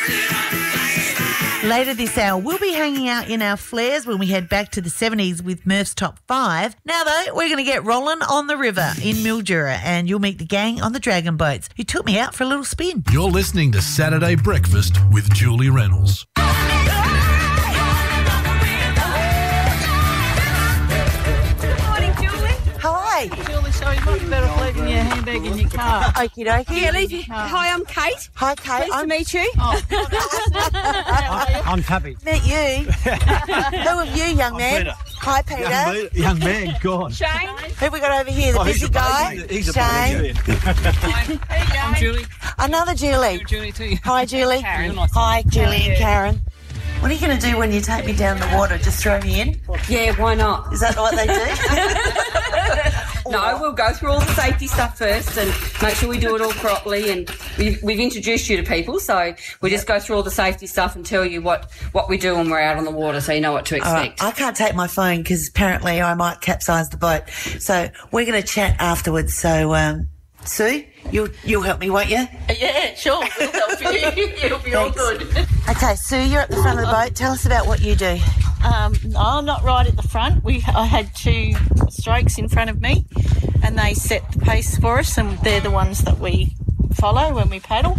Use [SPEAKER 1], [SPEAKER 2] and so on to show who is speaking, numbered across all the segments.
[SPEAKER 1] Later this hour, we'll be hanging out in our flares when we head back to the 70s with Murph's Top 5. Now, though, we're going to get rolling on the river in Mildura, and you'll meet the gang on the dragon boats who took me out for a little spin.
[SPEAKER 2] You're listening to Saturday Breakfast with Julie Reynolds.
[SPEAKER 1] Hi.
[SPEAKER 3] Julie, sorry, you might be better off leaving your handbag in your car.
[SPEAKER 1] Okie dokie.
[SPEAKER 3] Yeah, leave your... Hi, I'm Kate.
[SPEAKER 1] Hi, Kate.
[SPEAKER 3] Nice to meet you.
[SPEAKER 4] I'm Tubby.
[SPEAKER 1] Met you. Who are you, young man?
[SPEAKER 4] Peter.
[SPEAKER 1] Hi, Peter.
[SPEAKER 4] Young man, God.
[SPEAKER 3] Shane.
[SPEAKER 1] Who have we got over here? The busy guy? Shane.
[SPEAKER 3] I'm Julie.
[SPEAKER 1] Another Julie.
[SPEAKER 3] Julie too.
[SPEAKER 1] Hi, Julie.
[SPEAKER 3] Karen.
[SPEAKER 1] Hi, Julie and Karen. What are you going to do when you take me down the water? Just throw me in?
[SPEAKER 5] Yeah, why not?
[SPEAKER 1] Is that what they do?
[SPEAKER 5] No, we'll go through all the safety stuff first and make sure we do it all properly. And we've introduced you to people, so we just go through all the safety stuff and tell you what we do when we're out on the water, so you know what to expect.
[SPEAKER 1] I can't take my phone because apparently I might capsize the boat. So we're going to chat afterwards. So, Sue, you'll help me, won't you?
[SPEAKER 3] Yeah, sure. We'll help you. It'll be all good.
[SPEAKER 1] Okay, Sue, you're at the front of the boat. Tell us about what you do.
[SPEAKER 3] I'm not right at the front. I had two strokes in front of me, and they set the pace for us, and they're the ones that we follow when we paddle.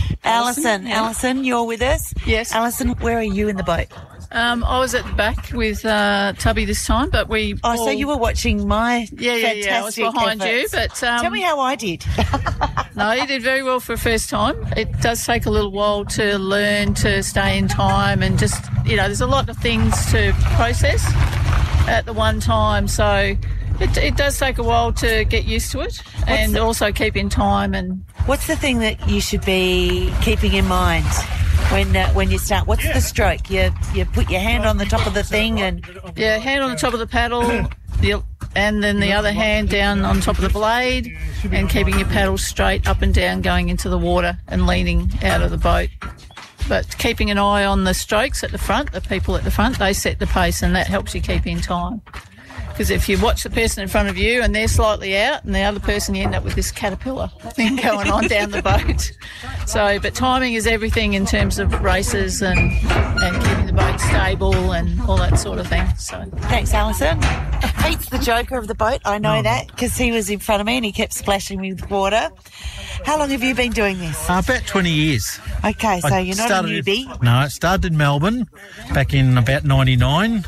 [SPEAKER 1] Alison, you're with us?
[SPEAKER 6] Yes.
[SPEAKER 1] Alison, where are you in the boat?
[SPEAKER 6] I was at the back with Tubby this time, but we...
[SPEAKER 1] so you were watching my
[SPEAKER 6] fantastic I was behind
[SPEAKER 1] efforts.
[SPEAKER 6] you, but...
[SPEAKER 1] Tell me how I did.
[SPEAKER 6] No, you did very well for a first time. It does take a little while to learn to stay in time and just, there's a lot of things to process at the one time, so... It does take a while to get used to it and also keep in time. And
[SPEAKER 1] what's the thing that you should be keeping in mind when you start? What's the stroke? You put your hand on the top of the thing and...
[SPEAKER 6] Yeah, hand on the top of the paddle and then the other hand down on top of the blade and keeping your paddle straight up and down going into the water and leaning out of the boat. But keeping an eye on the strokes at the front, the people at the front, they set the pace and that helps you keep in time. Because if you watch the person in front of you and they're slightly out and the other person, you end up with this caterpillar thing going on down the boat. So, but timing is everything in terms of races and keeping the boat stable and all that sort of thing. So,
[SPEAKER 1] thanks, Alison. Pete's the joker of the boat. I know that because he was in front of me and he kept splashing me with water. How long have you been doing this?
[SPEAKER 4] About 20 years.
[SPEAKER 1] Okay, so you're not a newbie.
[SPEAKER 4] No, I started in Melbourne back in about 99.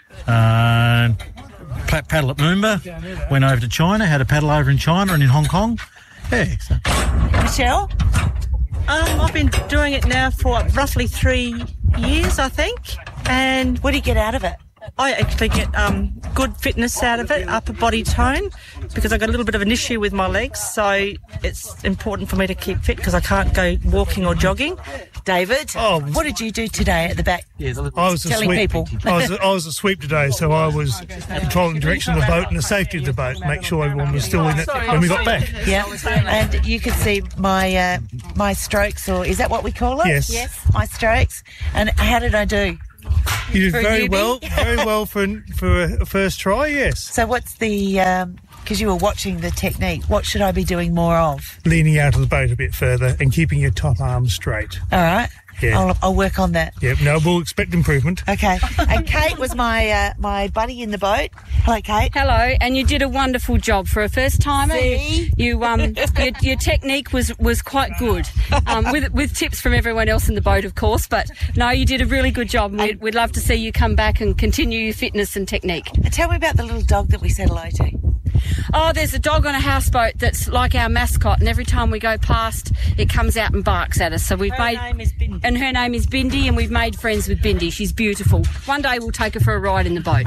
[SPEAKER 4] Paddle at Moomba, went over to China, had a paddle over in China and in Hong Kong. Yeah. So.
[SPEAKER 1] Michelle?
[SPEAKER 7] I've been doing it now for roughly 3 years, I think. And
[SPEAKER 1] what do you get out of it?
[SPEAKER 7] I actually get good fitness out of it, upper body tone, because I've got a little bit of an issue with my legs, so it's important for me to keep fit because I can't go walking or jogging.
[SPEAKER 1] David, what did you do today at the back?
[SPEAKER 8] I was
[SPEAKER 1] telling people.
[SPEAKER 8] I was a sweep today, so I was controlling the direction of the boat and the safety of the boat, make sure everyone was still in it when we got back.
[SPEAKER 1] Yeah, and you could see my strokes, or is that what we call it?
[SPEAKER 8] Yes.
[SPEAKER 1] My strokes. And how did I do?
[SPEAKER 8] You did very well for a first try, yes.
[SPEAKER 1] So what's the, because you were watching the technique, what should I be doing more of?
[SPEAKER 8] Leaning out of the boat a bit further and keeping your top arm straight.
[SPEAKER 1] All right.
[SPEAKER 8] Yeah.
[SPEAKER 1] I'll work on that.
[SPEAKER 8] Yep, no, we'll expect improvement.
[SPEAKER 1] Okay. And Kate was my buddy in the boat. Hello, Kate.
[SPEAKER 5] Hello, and you did a wonderful job for a first timer.
[SPEAKER 1] See?
[SPEAKER 5] Your technique was quite good, with tips from everyone else in the boat, of course. But no, you did a really good job. And we'd love to see you come back and continue your fitness and technique.
[SPEAKER 1] Tell me about the little dog that we said hello to.
[SPEAKER 5] Oh, there's a dog on a houseboat that's like our mascot, and every time we go past, it comes out and barks at us. So her name is Bindi. And her name is Bindi, and we've made friends with Bindi. She's beautiful. One day we'll take her for a ride in the boat.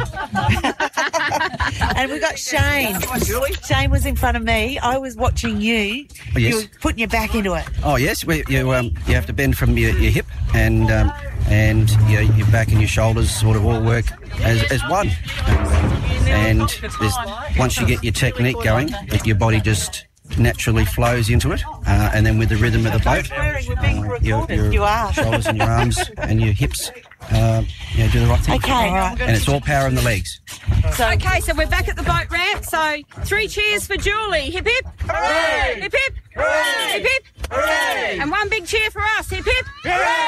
[SPEAKER 1] And we got Shane.
[SPEAKER 4] Hi, Julie.
[SPEAKER 1] Shane was in front of me. I was watching you.
[SPEAKER 4] Oh, yes.
[SPEAKER 1] You were putting your back into it.
[SPEAKER 4] Oh, yes. You have to bend from your hip and your back and your shoulders sort of all work as one. And once you get your technique going, your body just naturally flows into it, and then with the rhythm of the boat, your shoulders and your arms and your hips do the right thing.
[SPEAKER 1] Okay. All right.
[SPEAKER 4] And it's all power in the legs.
[SPEAKER 5] Okay, so we're back at the boat ramp, so 3 cheers for Julie. Hip hip. Hooray! Hip hip. Hooray! Hip hip. Hooray! And 1 big cheer for us. Hip hip. Hooray!